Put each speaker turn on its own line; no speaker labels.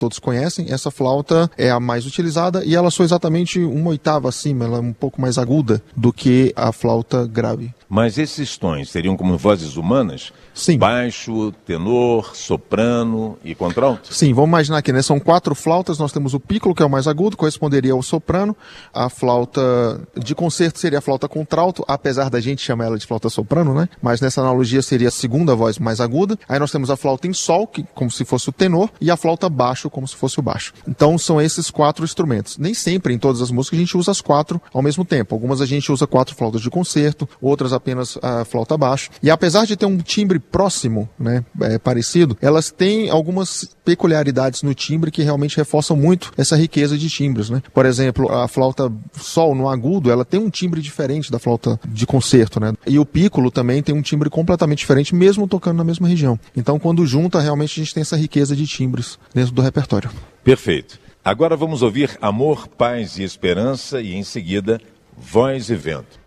todos conhecem, essa flauta é a mais utilizada e ela soa exatamente 1/8 acima, ela é um pouco mais aguda do que a flauta grave.
Mas esses tons seriam como vozes humanas?
Sim.
Baixo, tenor, soprano e contralto?
Sim, vamos imaginar aqui, né? São 4 flautas, nós temos o pícolo, que é o mais agudo, corresponderia ao soprano. A flauta de concerto seria a flauta contralto, apesar da gente chamar ela de flauta soprano, né? Mas nessa analogia seria a segunda voz mais aguda. Aí nós temos a flauta em sol, que como se fosse o tenor, e a flauta baixo, como se fosse o baixo. Então são esses 4 instrumentos. Nem sempre em todas as músicas a gente usa as 4 ao mesmo tempo. Algumas a gente usa 4 flautas de concerto, outras apenas a flauta baixo. E apesar de ter um timbre próximo, né, parecido, elas têm algumas peculiaridades no timbre que realmente reforçam muito essa riqueza de timbres, né? Por exemplo, a flauta sol no agudo, ela tem um timbre diferente da flauta de concerto, né? E o pícolo também tem um timbre completamente diferente, mesmo tocando na mesma região. Então, quando junta, realmente a gente tem essa riqueza de timbres dentro do repertório.
Perfeito. Agora vamos ouvir Amor, Paz e Esperança e, em seguida, Voz e Vento.